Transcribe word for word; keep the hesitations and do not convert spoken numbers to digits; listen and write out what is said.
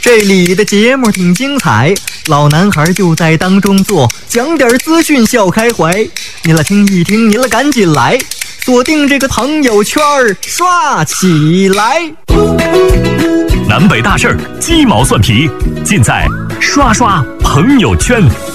这里的节目挺精彩，老男孩就在当中做，讲点资讯笑开怀。你了听一听，你了赶紧来，锁定这个朋友圈刷起来。 南北大事儿，鸡毛蒜皮，尽在刷刷朋友圈。